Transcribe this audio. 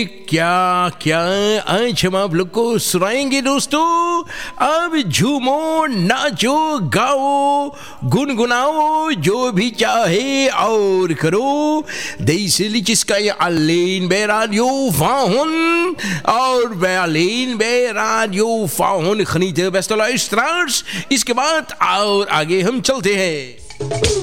क्या क्या आज हम आप लोग को सुनाएंगे दोस्तों। अब झूमो, नाचो, गाओ, गुनगुनाओ, जो भी चाहे और करो. Deze liedjes kan je alleen bij Radio Vahon. और bij alleen bij Radio Vahon genieten, beste luisteraars. इसके बाद और आगे हम चलते हैं.